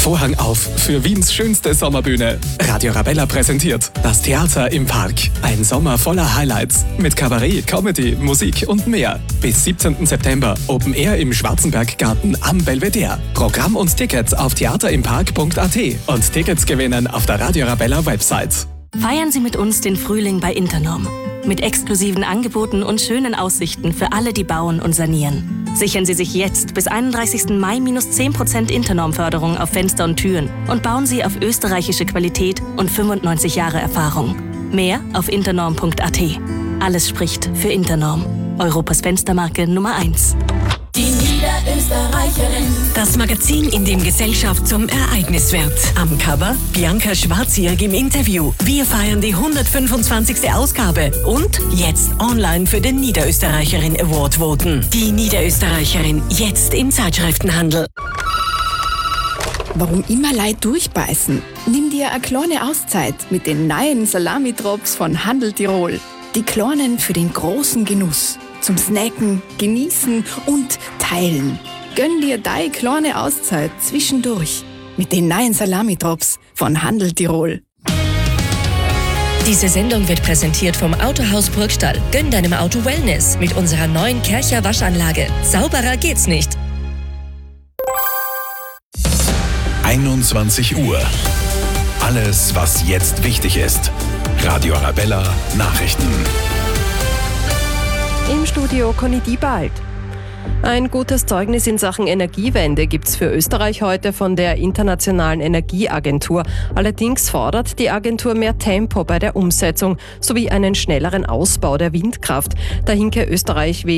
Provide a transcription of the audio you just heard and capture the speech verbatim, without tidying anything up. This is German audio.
Vorhang auf für Wiens schönste Sommerbühne. Radio Arabella präsentiert das Theater im Park. Ein Sommer voller Highlights mit Kabarett, Comedy, Musik und mehr. Bis siebzehnten September Open Air im Schwarzenberggarten am Belvedere. Programm und Tickets auf theaterimpark punkt a t und Tickets gewinnen auf der Radio Arabella Website. Feiern Sie mit uns den Frühling bei Internorm. Mit exklusiven Angeboten und schönen Aussichten für alle, die bauen und sanieren. Sichern Sie sich jetzt bis einunddreißigsten Mai minus zehn Prozent Internorm-Förderung auf Fenster und Türen und bauen Sie auf österreichische Qualität und fünfundneunzig Jahre Erfahrung. Mehr auf internorm punkt a t. Alles spricht für Internorm. Europas Fenstermarke Nummer eins. Die Niederösterreicherin. Das Magazin, in dem Gesellschaft zum Ereignis wird. Am Cover Bianca Schwarzjährig im Interview. Wir feiern die hundertfünfundzwanzigste Ausgabe und jetzt online für den Niederösterreicherin Award voten. Die Niederösterreicherin jetzt im Zeitschriftenhandel. Warum immer Leid durchbeißen? Nimm dir eine kleine Auszeit mit den neuen Salami-Drops von Handel Tirol. Die kleinen für den großen Genuss. Zum Snacken, Genießen und Teilen. Gönn dir deine kleine Auszeit zwischendurch mit den neuen Salami-Drops von Handel Tirol. Diese Sendung wird präsentiert vom Autohaus Burgstall. Gönn deinem Auto Wellness mit unserer neuen Kercher Waschanlage. Sauberer geht's nicht. einundzwanzig Uhr. Alles, was jetzt wichtig ist. Radio Arabella Nachrichten. Im Studio Conny Diebald. Ein gutes Zeugnis in Sachen Energiewende gibt's für Österreich heute von der Internationalen Energieagentur. Allerdings fordert die Agentur mehr Tempo bei der Umsetzung sowie einen schnelleren Ausbau der Windkraft. Da hinke Österreich wegen